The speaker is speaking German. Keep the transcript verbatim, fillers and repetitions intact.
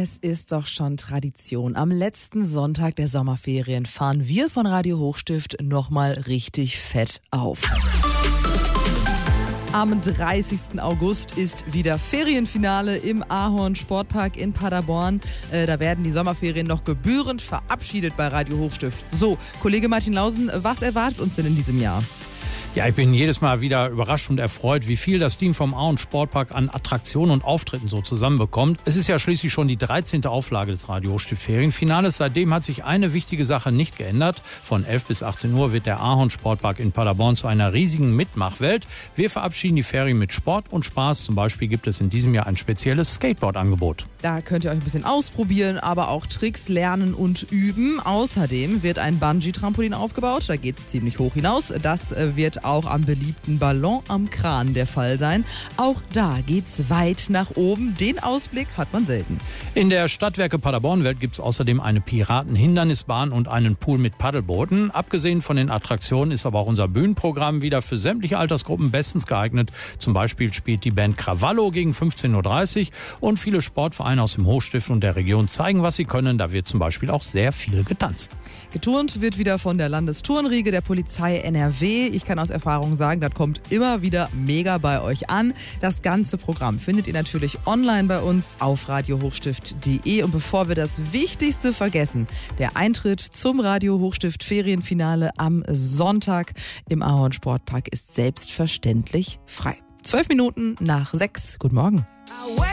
Es ist doch schon Tradition. Am letzten Sonntag der Sommerferien fahren wir von Radio Hochstift nochmal richtig fett auf. Am dreißigsten August ist wieder Ferienfinale im Ahorn Sportpark in Paderborn. Äh, da werden die Sommerferien noch gebührend verabschiedet bei Radio Hochstift. So, Kollege Martin Lausen, was erwartet uns denn in diesem Jahr? Ja, ich bin jedes Mal wieder überrascht und erfreut, wie viel das Team vom Ahorn Sportpark an Attraktionen und Auftritten so zusammenbekommt. Es ist ja schließlich schon die dreizehnte Auflage des Radio Hochstift Ferienfinales. Seitdem hat sich eine wichtige Sache nicht geändert. Von elf bis achtzehn Uhr wird der Ahorn Sportpark in Paderborn zu einer riesigen Mitmachwelt. Wir verabschieden die Ferien mit Sport und Spaß. Zum Beispiel gibt es in diesem Jahr ein spezielles Skateboard-Angebot. Da könnt ihr euch ein bisschen ausprobieren, aber auch Tricks lernen und üben. Außerdem wird ein Bungee-Trampolin aufgebaut. Da geht es ziemlich hoch hinaus. Das wird auch am beliebten Ballon am Kran der Fall sein. Auch da geht's weit nach oben. Den Ausblick hat man selten. In der Stadtwerke Paderborn-Welt gibt es außerdem eine Piraten-Hindernisbahn und einen Pool mit Paddelbooten. Abgesehen von den Attraktionen ist aber auch unser Bühnenprogramm wieder für sämtliche Altersgruppen bestens geeignet. Zum Beispiel spielt die Band Krawallo gegen fünfzehn Uhr dreißig und viele Sportvereine aus dem Hochstift und der Region zeigen, was sie können. Da wird zum Beispiel auch sehr viel getanzt. Geturnt wird wieder von der Landesturnriege der Polizei N R W. Ich kann aus Erfahrung sagen, das kommt immer wieder mega bei euch an. Das ganze Programm findet ihr natürlich online bei uns auf radio hochstift punkt de. Und bevor wir das Wichtigste vergessen, der Eintritt zum Radio Hochstift Ferienfinale am Sonntag im Ahorn Sportpark ist selbstverständlich frei. Zwölf Minuten nach sechs. Guten Morgen.